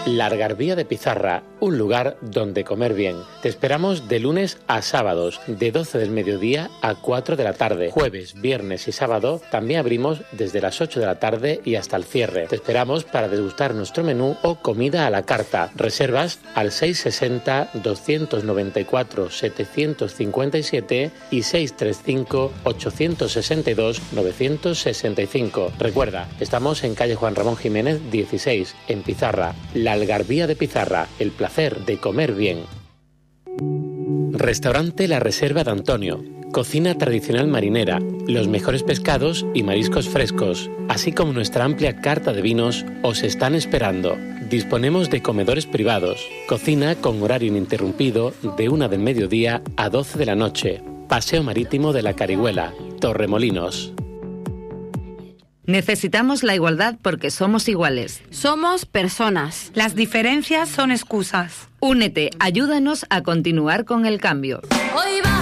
La Algarabía de Pizarra, un lugar donde comer bien. Te esperamos de lunes a sábados, de 12 del mediodía a 4 de la tarde. Jueves, viernes y sábado también abrimos desde las 8 de la tarde y hasta el cierre. Te esperamos para degustar nuestro menú o comida a la carta. Reservas al 660-294-757 y 635-862-965. Recuerda, estamos en calle Juan Ramón Jiménez 16, en Pizarra. La Algarabía de Pizarra, el placer de comer bien. Restaurante La Reserva de Antonio. Cocina tradicional marinera, los mejores pescados y mariscos frescos, así como nuestra amplia carta de vinos, os están esperando. Disponemos de comedores privados, cocina con horario ininterrumpido de 1 del mediodía a 12 de la noche. Paseo Marítimo de la Carihuela, Torremolinos. Necesitamos la igualdad porque somos iguales. Somos personas. Las diferencias son excusas. Únete, ayúdanos a continuar con el cambio.